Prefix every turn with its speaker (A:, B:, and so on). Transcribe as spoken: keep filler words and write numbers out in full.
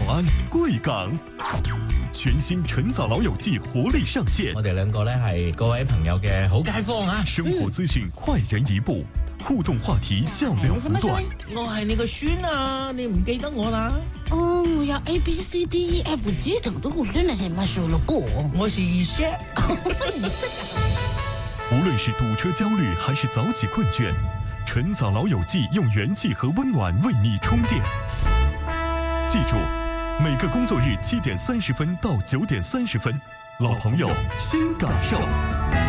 A: 安贵港。全新晨早老友记活力上线，
B: 我哋兩個咧係各位朋友嘅好街坊啊！
A: 生活資訊快人一步，互動話題笑料不斷。
B: 我係你個孫啊，你唔記得我啦？
C: 哦，我要 A B C D E F G 等都我真的是乜數了過。
B: 我是二叔，
C: 二叔。
A: 無論是堵車焦慮還是早起困倦，晨早老友記用元氣和溫暖為你充電。記住，每個工作日七點三十分到九點三十分，老朋友新感受。